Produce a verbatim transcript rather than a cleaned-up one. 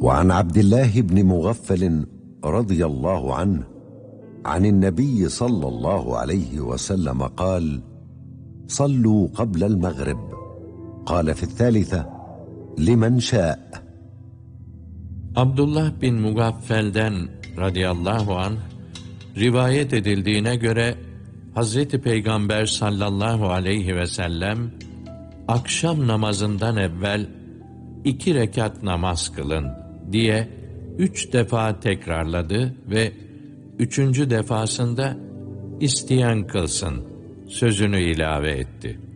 وعن عبد الله بن مغفل رضي الله عنه عن النبي صلى الله عليه وسلم قال: صلوا قبل المغرب. قال في الثالثة: لمن شاء. Abdullah bin Mugaffel'den radıyallahu anh rivayet edildiğine göre Hazreti Peygamber sallallahu aleyhi ve sellem akşam namazından evvel iki rekat namaz kılın diye üç defa tekrarladı ve üçüncü defasında isteyen kılsın sözünü ilave etti.